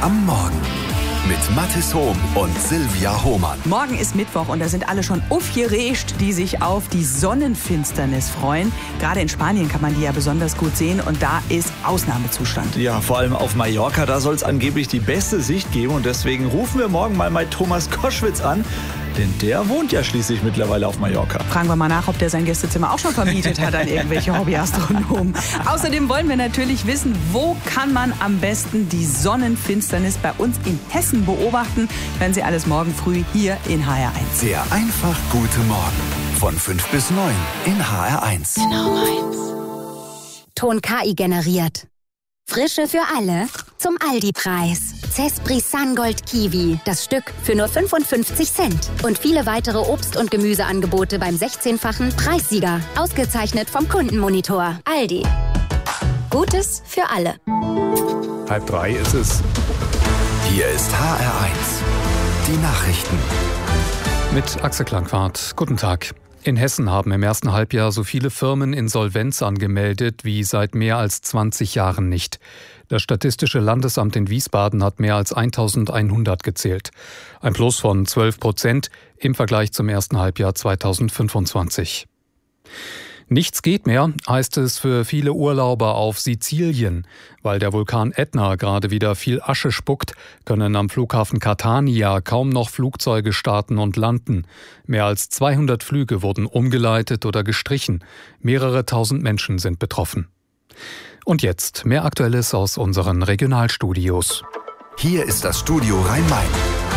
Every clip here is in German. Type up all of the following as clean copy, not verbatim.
am Morgen mit Mathis Hohm und Silvia Hohmann. Morgen ist Mittwoch und da sind alle schon aufgeregt, die sich auf die Sonnenfinsternis freuen. Gerade in Spanien kann man die ja besonders gut sehen und da ist Ausnahmezustand. Ja, vor allem auf Mallorca, da soll es angeblich die beste Sicht geben und deswegen rufen wir morgen mal Thomas Koschwitz an. Denn der wohnt ja schließlich mittlerweile auf Mallorca. Fragen wir mal nach, ob der sein Gästezimmer auch schon vermietet hat an irgendwelche Hobbyastronomen. Außerdem wollen wir natürlich wissen, wo kann man am besten die Sonnenfinsternis bei uns in Hessen beobachten. Hören Sie alles morgen früh hier in HR1. Der einfach gute Morgen von 5 bis 9 in HR1. Genau meins. Ton KI generiert. Frische für alle zum Aldi-Preis. Cespris Sungold Kiwi, das Stück für nur 55 Cent. Und viele weitere Obst- und Gemüseangebote beim 16-fachen Preissieger. Ausgezeichnet vom Kundenmonitor. Aldi. Gutes für alle. 2:30 ist es. Hier ist HR1. Die Nachrichten. Mit Axel Klangquart. Guten Tag. In Hessen haben im ersten Halbjahr so viele Firmen Insolvenz angemeldet wie seit mehr als 20 Jahren nicht. Das Statistische Landesamt in Wiesbaden hat mehr als 1100 gezählt. Ein Plus von 12% im Vergleich zum ersten Halbjahr 2025. Nichts geht mehr, heißt es für viele Urlauber auf Sizilien. Weil der Vulkan Ätna gerade wieder viel Asche spuckt, können am Flughafen Catania kaum noch Flugzeuge starten und landen. Mehr als 200 Flüge wurden umgeleitet oder gestrichen. Mehrere tausend Menschen sind betroffen. Und jetzt mehr Aktuelles aus unseren Regionalstudios. Hier ist das Studio Rhein-Main.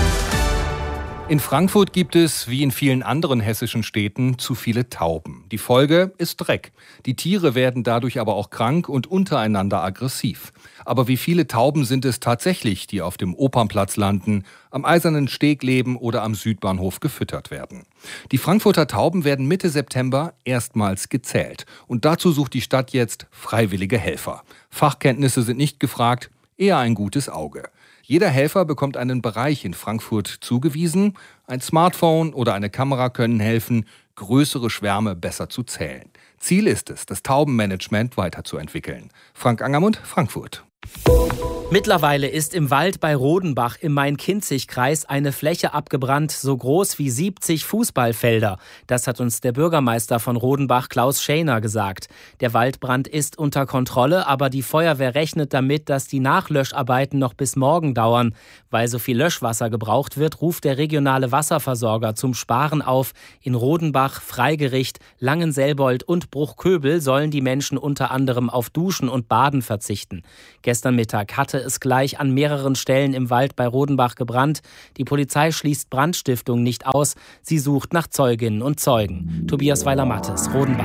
In Frankfurt gibt es, wie in vielen anderen hessischen Städten, zu viele Tauben. Die Folge ist Dreck. Die Tiere werden dadurch aber auch krank und untereinander aggressiv. Aber wie viele Tauben sind es tatsächlich, die auf dem Opernplatz landen, am Eisernen Steg leben oder am Südbahnhof gefüttert werden? Die Frankfurter Tauben werden Mitte September erstmals gezählt. Und dazu sucht die Stadt jetzt freiwillige Helfer. Fachkenntnisse sind nicht gefragt, eher ein gutes Auge. Jeder Helfer bekommt einen Bereich in Frankfurt zugewiesen. Ein Smartphone oder eine Kamera können helfen, größere Schwärme besser zu zählen. Ziel ist es, das Taubenmanagement weiterzuentwickeln. Frank Angermund, Frankfurt. Mittlerweile ist im Wald bei Rodenbach im Main-Kinzig-Kreis eine Fläche abgebrannt, so groß wie 70 Fußballfelder. Das hat uns der Bürgermeister von Rodenbach, Klaus Schäner, gesagt. Der Waldbrand ist unter Kontrolle, aber die Feuerwehr rechnet damit, dass die Nachlöscharbeiten noch bis morgen dauern. Weil so viel Löschwasser gebraucht wird, ruft der regionale Wasserversorger zum Sparen auf. In Rodenbach, Freigericht, Langenselbold und Bruchköbel sollen die Menschen unter anderem auf Duschen und Baden verzichten. Gestern Mittag hatte es gleich an mehreren Stellen im Wald bei Rodenbach gebrannt. Die Polizei schließt Brandstiftung nicht aus. Sie sucht nach Zeuginnen und Zeugen. Tobias Weiler-Mattes, Rodenbach.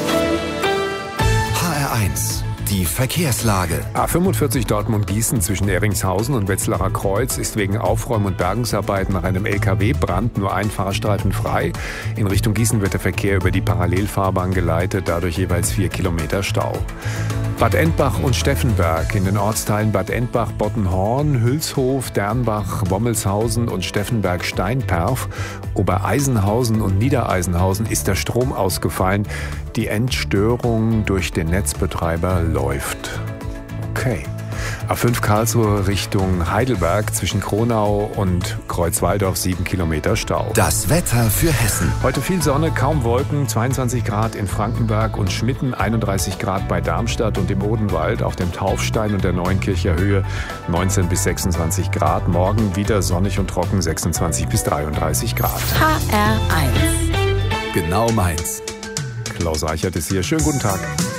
HR1. Die Verkehrslage. A45 Dortmund-Gießen zwischen Eringshausen und Wetzlarer Kreuz ist wegen Aufräum- und Bergungsarbeiten nach einem LKW-Brand nur ein Fahrstreifen frei. In Richtung Gießen wird der Verkehr über die Parallelfahrbahn geleitet, dadurch jeweils 4 Kilometer Stau. Bad Endbach und Steffenberg in den Ortsteilen Bad Endbach, Bottenhorn, Hülshof, Dernbach, Wommelshausen und Steffenberg-Steinperf. Obereisenhausen und Niedereisenhausen ist der Strom ausgefallen. Die Entstörung durch den Netzbetreiber läuft. Okay. A5 Karlsruhe Richtung Heidelberg zwischen Kronau und Kreuzwaldorf 7 Kilometer Stau. Das Wetter für Hessen. Heute viel Sonne, kaum Wolken, 22 Grad in Frankenberg und Schmitten, 31 Grad bei Darmstadt und im Odenwald, auf dem Taufstein und der Neunkircher Höhe 19 bis 26 Grad. Morgen wieder sonnig und trocken, 26 bis 33 Grad. HR1. Genau meins. Klaus Reichert ist hier. Schönen guten Tag.